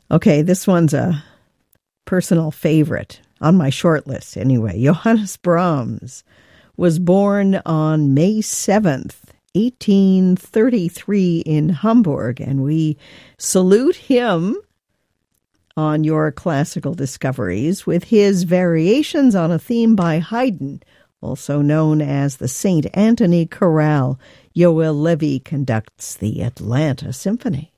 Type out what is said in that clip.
Okay, this one's a personal favorite on my short list anyway. Johannes Brahms was born on May 7th, 1833 in Hamburg, and we salute him on your classical discoveries with his variations on a theme by Haydn, also known as the St. Anthony Chorale. Yoel Levy conducts the Atlanta Symphony.